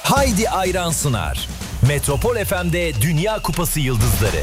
Haydi Ayran sunar. Metropol FM'de Dünya Kupası yıldızları.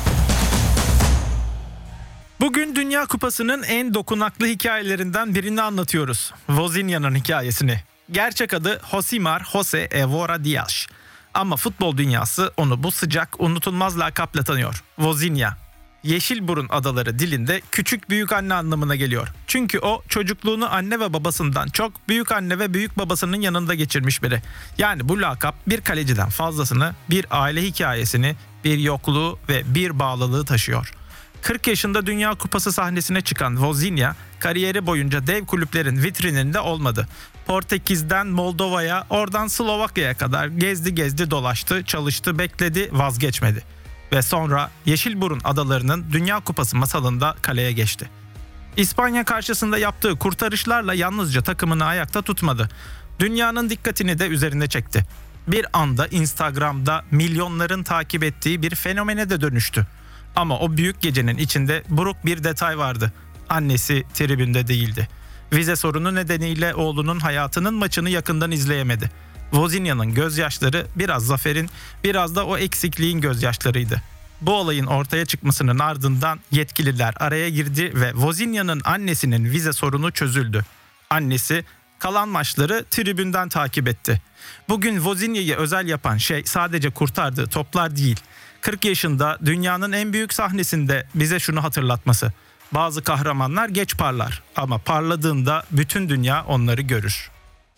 Bugün Dünya Kupası'nın en dokunaklı hikayelerinden birini anlatıyoruz. Wozniak'ın hikayesini. Gerçek adı Josimar José Evora Dias. Ama futbol dünyası onu bu sıcak, unutulmaz lakapla tanıyor. Wozniak. Yeşilburun Adaları dilinde küçük büyük anne anlamına geliyor. Çünkü o çocukluğunu anne ve babasından çok büyük anne ve büyük babasının yanında geçirmiş biri. Yani bu lakap bir kaleciden fazlasını, bir aile hikayesini, bir yokluğu ve bir bağlılığı taşıyor. 40 yaşında Dünya Kupası sahnesine çıkan Wozniak, kariyeri boyunca dev kulüplerin vitrininde olmadı. Portekiz'den Moldova'ya, oradan Slovakya'ya kadar gezdi dolaştı, çalıştı, bekledi, vazgeçmedi. Ve sonra Yeşilburun Adaları'nın Dünya Kupası masalında kaleye geçti. İspanya karşısında yaptığı kurtarışlarla yalnızca takımını ayakta tutmadı. Dünyanın dikkatini de üzerine çekti. Bir anda Instagram'da milyonların takip ettiği bir fenomene de dönüştü. Ama o büyük gecenin içinde buruk bir detay vardı. Annesi tribünde değildi. Vize sorunu nedeniyle oğlunun hayatının maçını yakından izleyemedi. Wozniak'ın gözyaşları biraz zaferin, biraz da o eksikliğin gözyaşlarıydı. Bu olayın ortaya çıkmasının ardından yetkililer araya girdi ve Wozniak'ın annesinin vize sorunu çözüldü. Annesi kalan maçları tribünden takip etti. Bugün Wozniak'ı özel yapan şey sadece kurtardığı toplar değil. 40 yaşında dünyanın en büyük sahnesinde bize şunu hatırlatması. Bazı kahramanlar geç parlar ama parladığında bütün dünya onları görür.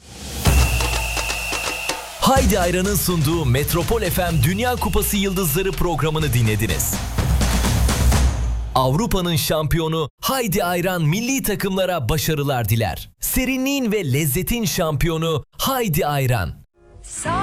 Haydi Ayran'ın sunduğu Metropol FM Dünya Kupası yıldızları programını dinlediniz. Avrupa'nın şampiyonu Haydi Ayran milli takımlara başarılar diler. Serinliğin ve lezzetin şampiyonu Haydi Ayran.